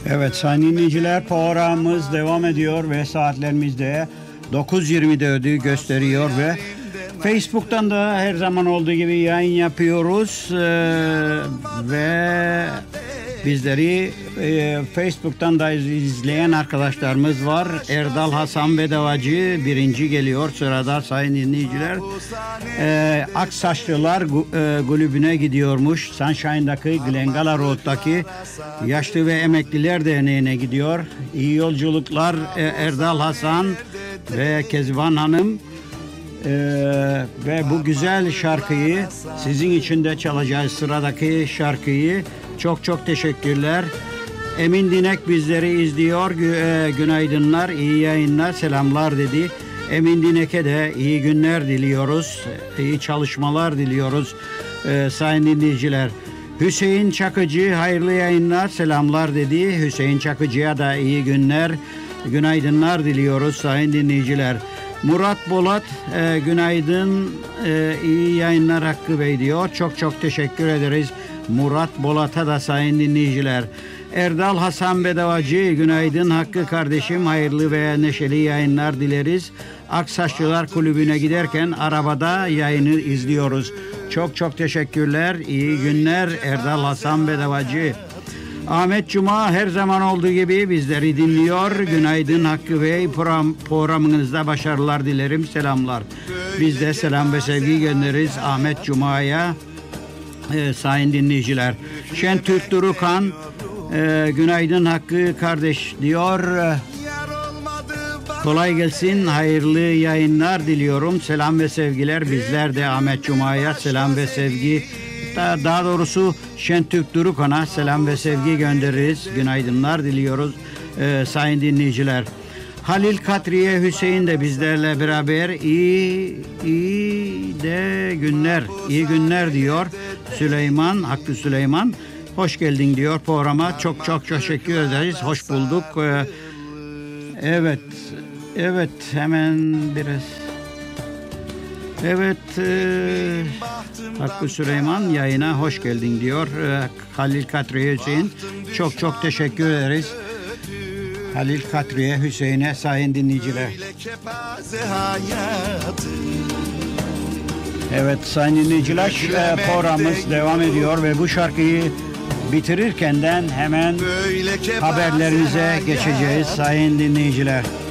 Evet sayın dinleyiciler, programımız devam ediyor ve saatlerimizde 9.24'ü gösteriyor ve Facebook'tan da her zaman olduğu gibi yayın yapıyoruz ve bizleri Facebook'tan da izleyen arkadaşlarımız var. Erdal Hasan Bedavacı birinci geliyor sırada sayın dinleyiciler. Aksaçlılar kulübüne gidiyormuş. Sunshine'daki Glengala Road'daki Yaşlı ve Emekliler Derneği'ne gidiyor. İyi yolculuklar Erdal Hasan ve Kezban Hanım. Ve bu güzel şarkıyı sizin için de çalacağız, sıradaki şarkıyı. Çok çok teşekkürler. Emin Dinek bizleri izliyor. Günaydınlar, iyi yayınlar, selamlar dedi. Emin Dinek'e de iyi günler diliyoruz. İyi çalışmalar diliyoruz sayın dinleyiciler. Hüseyin Çakıcı hayırlı yayınlar, selamlar dedi. Hüseyin Çakıcı'ya da iyi günler, günaydınlar diliyoruz sayın dinleyiciler. Murat Bolat günaydın, iyi yayınlar Hakkı Bey diyor. Çok çok teşekkür ederiz Murat Bolat'a da sayın dinleyiciler. Erdal Hasan Bedavacı günaydın Hakkı kardeşim, hayırlı ve neşeli yayınlar dileriz. Aksaçlılar Kulübü'ne giderken arabada yayını izliyoruz. Çok çok teşekkürler, iyi günler Erdal Hasan Bedavacı. Ahmet Cuma her zaman olduğu gibi bizleri dinliyor. Günaydın Hakkı Bey, programınızda başarılar dilerim, selamlar. Biz de selam ve sevgi göndeririz Ahmet Cuma'ya sayın dinleyiciler. Şentürk Durukan günaydın Hakkı kardeş diyor. Kolay gelsin, hayırlı yayınlar diliyorum. Selam ve sevgiler, bizler de Ahmet Cuma'ya selam ve sevgi, daha doğrusu Şentürk Durukan'a selam ve sevgi göndeririz. Günaydınlar diliyoruz sayın dinleyiciler. Halil Katriye Hüseyin de bizlerle beraber iyi de günler, iyi günler diyor. Süleyman, Hakkı Süleyman hoş geldin diyor programa. Çok çok teşekkür ederiz. Hoş bulduk. Evet hemen biraz. Evet, Hakkı Süleyman yayına hoş geldin diyor. Halil Katriye Hüseyin. Çok çok teşekkür ederiz. Halil Katriye Hüseyin'e sayın dinleyiciler. Evet sayın dinleyiciler, programımız devam ediyor ve bu şarkıyı bitirirkenden hemen haberlerimize geçeceğiz sayın dinleyiciler.